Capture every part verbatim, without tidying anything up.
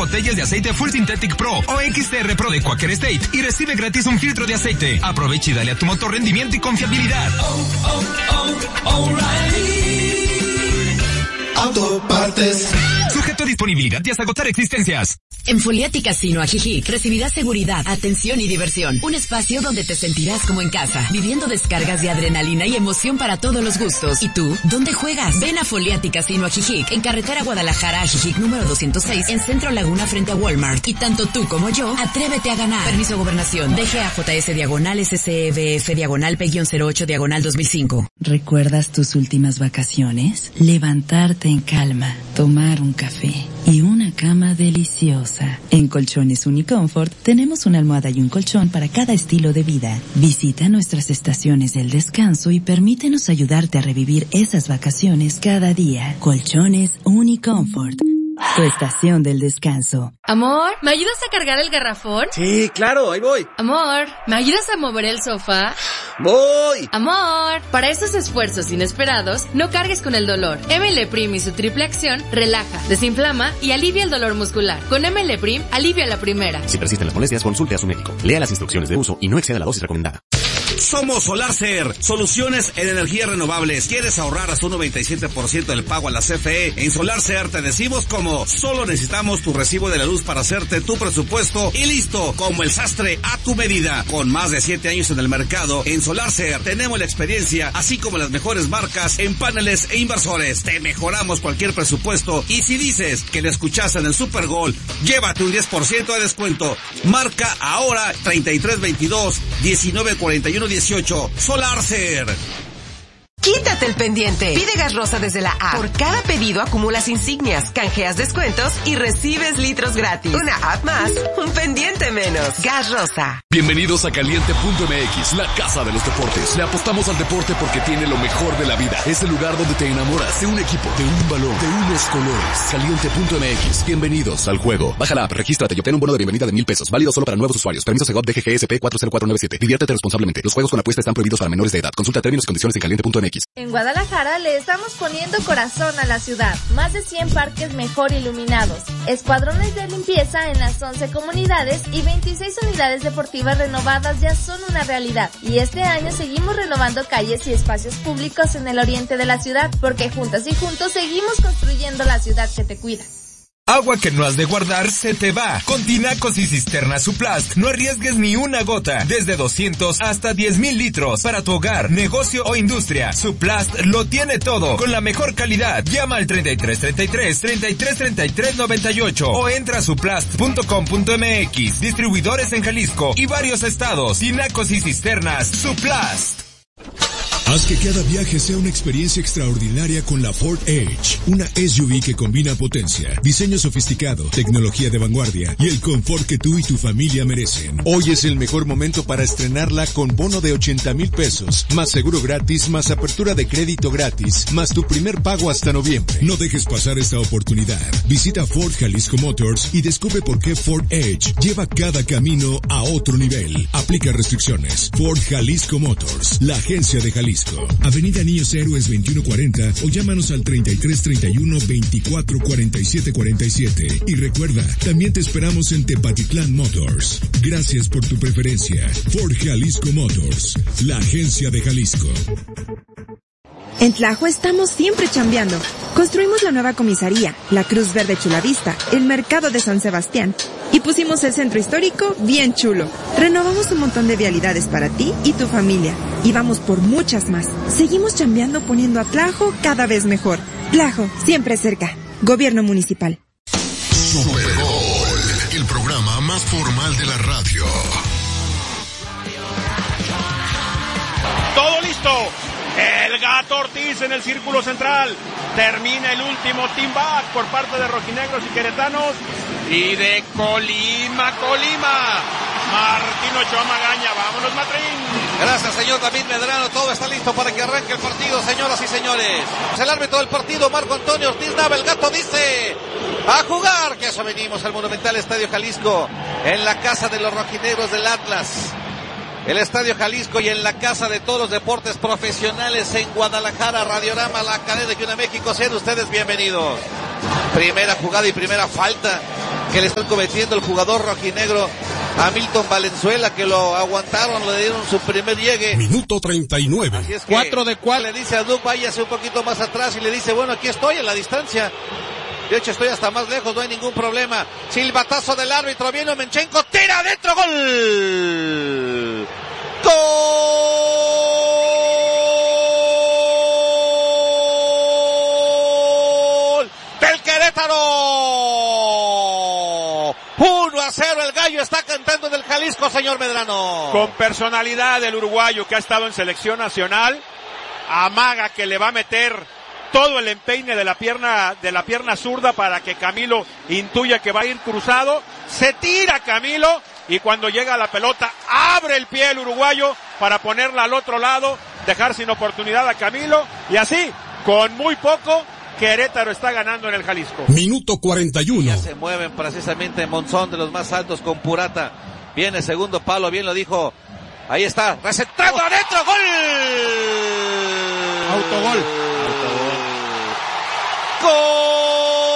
botellas de aceite Full Synthetic Pro o X T R Pro de Quaker State y recibe gratis un filtro de aceite. Aprovecha y dale a tu motor rendimiento y confiabilidad. Oh, oh, oh, O'Reilly Autopartes. Sujeto a disponibilidad y hasta agotar existencias. En Foliati Casino Ajijic recibirás seguridad, atención y diversión. Un espacio donde te sentirás como en casa, viviendo descargas de adrenalina y emoción para todos los gustos. ¿Y tú? ¿Dónde juegas? Ven a Foliati Casino Ajijic, en carretera Guadalajara Ajijic número doscientos seis, en Centro Laguna frente a Walmart. Y tanto tú como yo, atrévete a ganar. Permiso Gobernación. D G A J S diagonal S C E B F diagonal P cero ocho diagonal dos mil cinco. ¿Recuerdas tus últimas vacaciones? Levantarte en calma, tomar un café y una cama deliciosa. En Colchones Unicomfort tenemos una almohada y un colchón para cada estilo de vida. Visita nuestras estaciones del descanso y permítenos ayudarte a revivir esas vacaciones cada día. Colchones Unicomfort, tu estación del descanso. Amor, ¿me ayudas a cargar el garrafón? Sí, claro, ahí voy. Amor, ¿me ayudas a mover el sofá? Voy. Amor, para esos esfuerzos inesperados, no cargues con el dolor. M L Prim y su triple acción relaja, desinflama y alivia el dolor muscular. Con M L Prim, alivia la primera. Si persisten las molestias, consulte a su médico. Lea las instrucciones de uso y no exceda la dosis recomendada. Somos SolarCer, soluciones en energías renovables. ¿Quieres ahorrar hasta un noventa y siete por ciento del pago a la C F E? En SolarCer te decimos cómo. Solo necesitamos tu recibo de la luz para hacerte tu presupuesto y listo, como el sastre a tu medida. Con más de siete años en el mercado, en SolarCer tenemos la experiencia, así como las mejores marcas en paneles e inversores. Te mejoramos cualquier presupuesto y si dices que lo escuchaste en el Super Bowl, llévate un diez por ciento de descuento. Marca ahora treinta y tres veintidós, diecinueve cuarenta y uno dieciocho. SolarCer. Quítate el pendiente. Pide gas rosa desde la app. Por cada pedido acumulas insignias, canjeas descuentos y recibes litros gratis. Una app más, un pendiente menos. Gas rosa. Bienvenidos a Caliente punto M X, la casa de los deportes. Le apostamos al deporte porque tiene lo mejor de la vida. Es el lugar donde te enamoras de un equipo, de un balón, de unos colores. Caliente punto M X. Bienvenidos al juego. Baja la app, regístrate y obtén un bono de bienvenida de mil pesos. Válido solo para nuevos usuarios. Permiso Segov D G G S P cuatro cero cuatro nueve siete. Diviértete responsablemente. Los juegos con apuesta están prohibidos para menores de edad. Consulta términos y condiciones en Caliente punto M X. En Guadalajara le estamos poniendo corazón a la ciudad. Más de cien parques mejor iluminados, escuadrones de limpieza en las once comunidades y veintiséis unidades deportivas renovadas ya son una realidad. Y este año seguimos renovando calles y espacios públicos en el oriente de la ciudad, porque juntas y juntos seguimos construyendo la ciudad que te cuida. Agua que no has de guardar se te va. Con tinacos y cisternas Suplast no arriesgues ni una gota. Desde doscientos hasta diez mil litros. Para tu hogar, negocio o industria. Suplast lo tiene todo. Con la mejor calidad. Llama al treinta y tres treinta y tres, treinta y tres treinta y tres noventa y ocho o entra a suplast punto com punto M X. Distribuidores en Jalisco y varios estados. Tinacos y cisternas Suplast. Haz que cada viaje sea una experiencia extraordinaria con la Ford Edge, una S U V que combina potencia, diseño sofisticado, tecnología de vanguardia y el confort que tú y tu familia merecen. Hoy es el mejor momento para estrenarla con bono de ochenta mil pesos, más seguro gratis, más apertura de crédito gratis, más tu primer pago hasta noviembre. No dejes pasar esta oportunidad. Visita Ford Jalisco Motors y descubre por qué Ford Edge lleva cada camino a otro nivel. Aplica restricciones. Ford Jalisco Motors, la agencia de Jalisco. Avenida Niños Héroes veintiuno cuarenta o llámanos al treinta y tres treinta y uno veinticuatro cuarenta y siete cuarenta y siete. Y recuerda, también te esperamos en Tepatitlán Motors. Gracias por tu preferencia. Ford Jalisco Motors, la agencia de Jalisco. En Tlajo estamos siempre chambeando. Construimos la nueva comisaría, la Cruz Verde Chulavista, el mercado de San Sebastián y pusimos el centro histórico bien chulo. Renovamos un montón de vialidades para ti y tu familia y vamos por muchas más. Seguimos chambeando poniendo a Tlajo cada vez mejor. Tlajo, siempre cerca. Gobierno Municipal. Super Bowl, el programa más formal de la radio. Todo listo. El Gato Ortiz en el círculo central. Termina el último team back por parte de rojinegros y queretanos. Y de Colima, Colima, Martín Ochoa Magaña. Vámonos, Matrín. Gracias, señor David Medrano. Todo está listo para que arranque el partido, señoras y señores. El árbitro del partido, Marco Antonio Ortiz Nava. El Gato dice: a jugar, que eso venimos al Monumental Estadio Jalisco, en la casa de los rojinegros del Atlas. El Estadio Jalisco y en la casa de todos los deportes profesionales en Guadalajara, Radiorama, la cadena de Una México. Sean ustedes bienvenidos. Primera jugada y primera falta que le están cometiendo el jugador rojinegro a Milton Valenzuela, que lo aguantaron, le dieron su primer llegue. Minuto treinta y nueve. Así es que cuatro de cuál le dice a Duke, váyase un poquito más atrás, y le dice, bueno, aquí estoy en la distancia. De hecho, estoy hasta más lejos, no hay ningún problema. Silbatazo del árbitro, viene Omenchenko, tira adentro, gol. ¡Gol! ¡Del Querétaro! uno a cero, el gallo está cantando en el Jalisco, señor Medrano. Con personalidad el uruguayo que ha estado en selección nacional, amaga que le va a meter todo el empeine de la pierna, de la pierna zurda para que Camilo intuya que va a ir cruzado, se tira Camilo, y cuando llega la pelota, abre el pie el uruguayo para ponerla al otro lado, dejar sin oportunidad a Camilo, y así, con muy poco, Querétaro está ganando en el Jalisco. Minuto cuarenta y uno. Ya se mueven precisamente Monzón, de los más altos, con Purata. Viene segundo palo, bien lo dijo. Ahí está, recentrando oh. adentro, gol. Autogol. Autogol. Gol.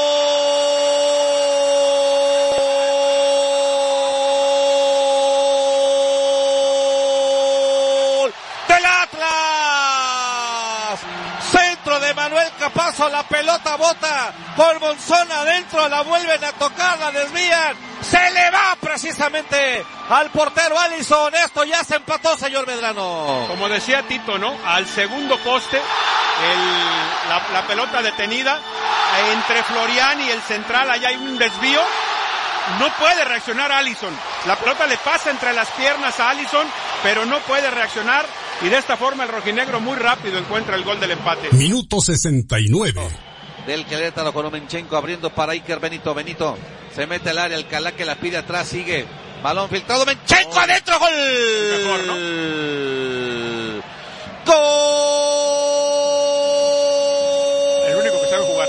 Capazo, la pelota bota por Monzón adentro, la vuelven a tocar, la desvían, se le va precisamente al portero Allison. Esto ya se empató, señor Medrano. Como decía Tito, ¿no? Al segundo poste, el, la, la pelota detenida, entre Florian y el central, allá hay un desvío, no puede reaccionar Allison, la pelota le pasa entre las piernas a Allison, pero no puede reaccionar. Y de esta forma el rojinegro muy rápido encuentra el gol del empate. Minuto sesenta y nueve. Del Querétaro con Omenchenko abriendo para Iker Benito. Benito se mete al área, Alcalá que la pide atrás, sigue. Balón filtrado, Omenchenko oh. adentro, gol. Mejor, ¿no? Gol. El único que sabe jugar.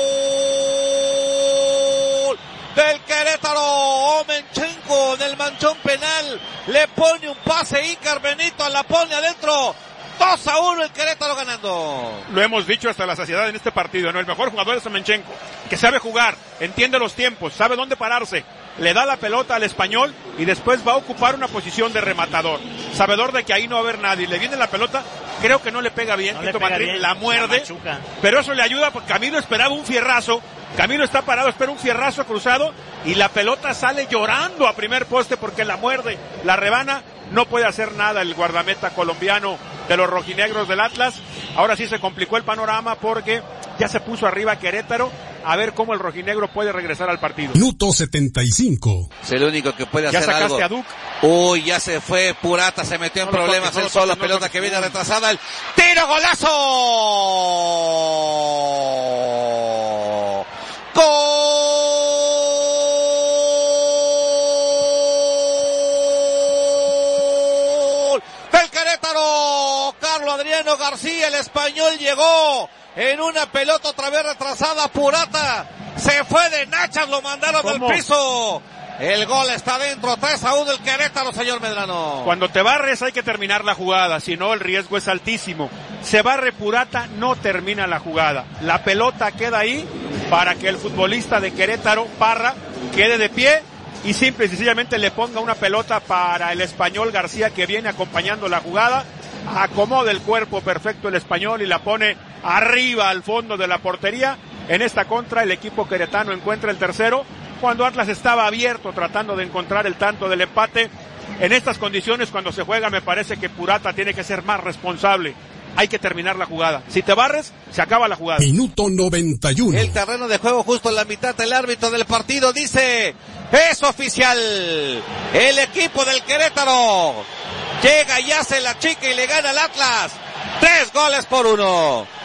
Del Querétaro, Omenchenko en el manchón penal, le pone un pase Iker Benito, la pone adentro, dos a uno el Querétaro ganando. Lo hemos dicho hasta la saciedad en este partido, ¿no? El mejor jugador es Omenchenko, que sabe jugar, entiende los tiempos, sabe dónde pararse, le da la pelota al Español y después va a ocupar una posición de rematador, sabedor de que ahí no va a haber nadie, le viene la pelota, creo que no le pega bien, no Tito le pega Madrid bien, la muerde, la pero eso le ayuda porque Camilo esperaba un fierrazo, Camilo está parado, espera un fierrazo cruzado y la pelota sale llorando a primer poste porque la muerde, la rebana, no puede hacer nada el guardameta colombiano de los rojinegros del Atlas. Ahora sí se complicó el panorama porque ya se puso arriba Querétaro, a ver cómo el rojinegro puede regresar al partido. Minuto setenta y cinco. Es el único que puede ya hacer algo. Ya sacaste a Duke. Uy, ya se fue Purata, se metió en no problemas, él solo, no pelota que viene retrasada, el tiro, golazo. ¡Gol! Del Querétaro, Carlos Adriano García, el español llegó en una pelota otra vez retrasada, Purata se fue de nachas, lo mandaron ¿Cómo? al piso. El gol está dentro, tres a uno el Querétaro, señor Medrano. Cuando te barres hay que terminar la jugada, si no el riesgo es altísimo. Se barre Purata, no termina la jugada. La pelota queda ahí para que el futbolista de Querétaro, Parra, quede de pie y simple y sencillamente le ponga una pelota para el español García, que viene acompañando la jugada. Acomoda el cuerpo perfecto el español y la pone arriba al fondo de la portería. En esta contra el equipo queretano encuentra el tercero, cuando Atlas estaba abierto tratando de encontrar el tanto del empate. En estas condiciones, cuando se juega, me parece que Purata tiene que ser más responsable. Hay que terminar la jugada. Si te barres, se acaba la jugada. Minuto noventa y uno. El terreno de juego justo en la mitad, el árbitro del partido dice, es oficial. El equipo del Querétaro llega y hace la chica y le gana al Atlas. Tres goles por uno.